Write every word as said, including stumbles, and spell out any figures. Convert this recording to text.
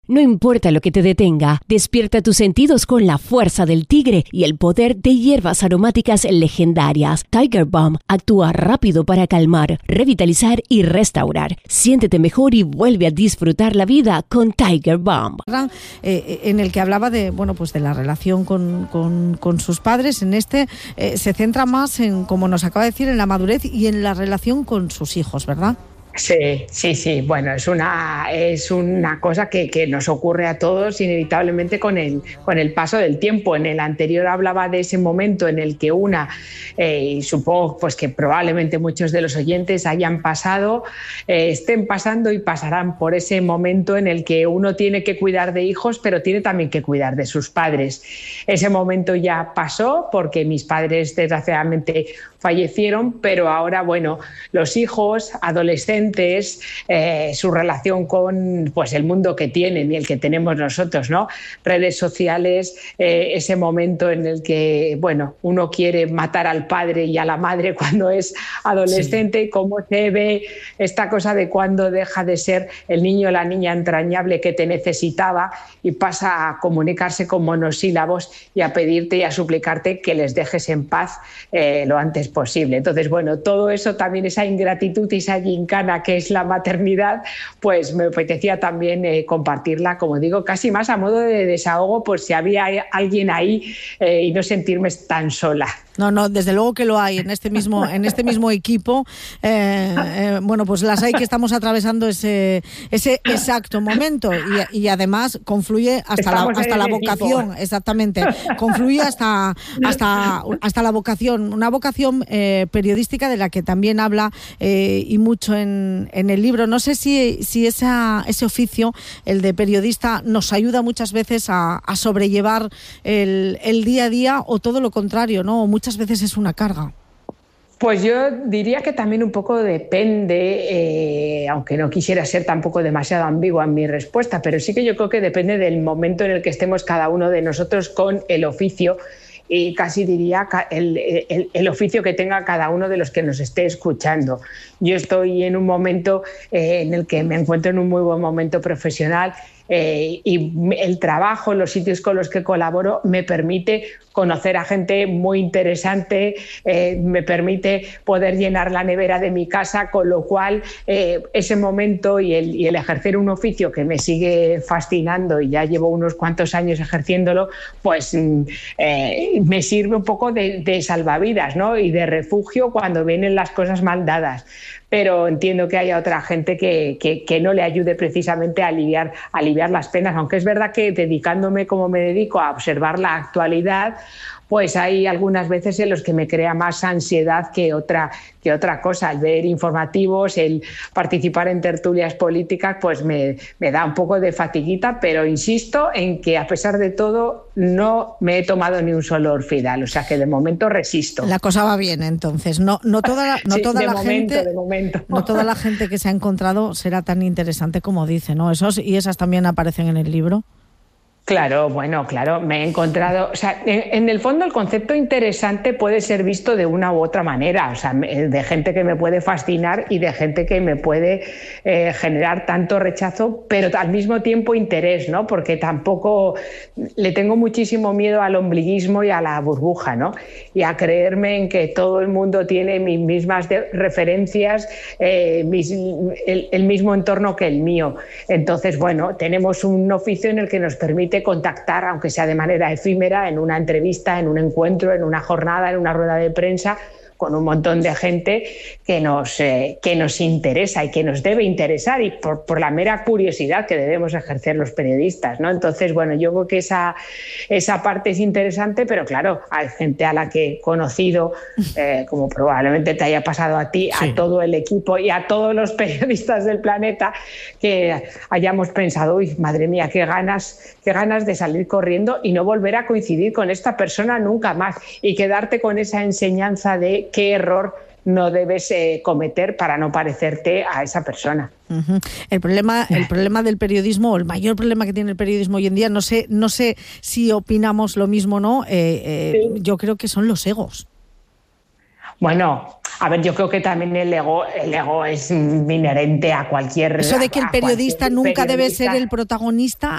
No importa lo que te detenga, despierta tus sentidos con la fuerza del tigre y el poder de hierbas aromáticas legendarias. Tiger Balm actúa rápido para calmar, revitalizar y restaurar. Siéntete mejor y vuelve a disfrutar la vida con Tiger Balm. Eh, en el que hablaba de, bueno, pues de la relación con, con, con sus padres, en este eh, se centra más en, como nos acaba de decir, en la madurez y en la relación con sus hijos, ¿verdad? Sí, sí, sí. Bueno, es una, es una cosa que, que nos ocurre a todos inevitablemente con el, con el paso del tiempo. En el anterior hablaba de ese momento en el que una, eh, y supongo pues, que probablemente muchos de los oyentes hayan pasado, eh, estén pasando y pasarán por ese momento en el que uno tiene que cuidar de hijos, pero tiene también que cuidar de sus padres. Ese momento ya pasó porque mis padres desgraciadamente fallecieron, pero ahora, bueno, los hijos, adolescentes, eh, su relación con pues, el mundo que tienen y el que tenemos nosotros, ¿no? Redes sociales, eh, ese momento en el que, bueno, uno quiere matar al padre y a la madre cuando es adolescente, sí. Cómo se ve esta cosa de cuando deja de ser el niño o la niña entrañable que te necesitaba y pasa a comunicarse con monosílabos y a pedirte y a suplicarte que les dejes en paz eh, lo antes posible. Entonces, bueno, todo eso también, esa ingratitud y esa gincana que es la maternidad, pues me apetecía también eh, compartirla, como digo, casi más a modo de desahogo por si había alguien ahí eh, y no sentirme tan sola. No, no, desde luego que lo hay en este mismo, en este mismo equipo. Eh, eh, bueno, pues las hay que estamos atravesando ese, ese exacto momento y, y además confluye hasta la, hasta la vocación, equipo. Exactamente, confluye hasta, hasta, hasta la vocación, una vocación eh, periodística de la que también habla eh, y mucho en, en el libro. No sé si, si esa, ese oficio, el de periodista, nos ayuda muchas veces a, a sobrellevar el, el día a día o todo lo contrario, ¿no? Muchas veces es una carga. Pues yo diría que también un poco depende, eh, aunque no quisiera ser tampoco demasiado ambigua en mi respuesta, pero sí que yo creo que depende del momento en el que estemos cada uno de nosotros con el oficio y casi diría el, el, el oficio que tenga cada uno de los que nos esté escuchando. Yo estoy en un momento eh, en el que me encuentro en un muy buen momento profesional eh, y el trabajo, los sitios con los que colaboro me permite conocer a gente muy interesante, eh, me permite poder llenar la nevera de mi casa, con lo cual eh, ese momento y el, y el ejercer un oficio que me sigue fascinando y ya llevo unos cuantos años ejerciéndolo, pues eh, me sirve un poco de, de salvavidas, ¿no? Y de refugio cuando vienen las cosas mal dadas. Pero entiendo que haya otra gente que, que, que no le ayude precisamente a aliviar, a aliviar las penas, aunque es verdad que dedicándome como me dedico a observar la actualidad, pues hay algunas veces en los que me crea más ansiedad que otra, que otra cosa. El ver informativos, el participar en tertulias políticas, pues me, me da un poco de fatiguita, pero insisto en que a pesar de todo no me he tomado ni un solo Orfidal, o sea que de momento resisto. La cosa va bien, entonces. No, no toda, no sí, toda de la momento, gente, de momento. no toda la gente que se ha encontrado será tan interesante como dice, ¿no? Esos y esas también aparecen en el libro. Claro, bueno, claro, me he encontrado, o sea, en, en el fondo el concepto interesante puede ser visto de una u otra manera, o sea, de gente que me puede fascinar y de gente que me puede eh, generar tanto rechazo, pero al mismo tiempo interés, ¿no? Porque tampoco le tengo muchísimo miedo al ombliguismo y a la burbuja, ¿no? Y a creerme en que todo el mundo tiene mis mismas de, referencias, eh, mis, el, el mismo entorno que el mío. Entonces, bueno, tenemos un oficio en el que nos permite contactar, aunque sea de manera efímera, en una entrevista, en un encuentro, en una jornada, en una rueda de prensa, con un montón de gente que nos, eh, que nos interesa y que nos debe interesar y por, por la mera curiosidad que debemos ejercer los periodistas, ¿no? Entonces, bueno, yo creo que esa, esa parte es interesante, pero claro, hay gente a la que he conocido, eh, como probablemente te haya pasado a ti, sí. A todo el equipo y a todos los periodistas del planeta, que hayamos pensado, uy, madre mía, qué ganas, qué ganas de salir corriendo y no volver a coincidir con esta persona nunca más y quedarte con esa enseñanza de qué error no debes eh, cometer para no parecerte a esa persona. Uh-huh. El problema, el problema del periodismo, o el mayor problema que tiene el periodismo hoy en día, no sé, no sé si opinamos lo mismo o no, eh, eh, sí. Yo creo que son los egos. Bueno, a ver, yo creo que también el ego, el ego es inherente a cualquier... Eso de que el periodista nunca periodista. debe ser el protagonista,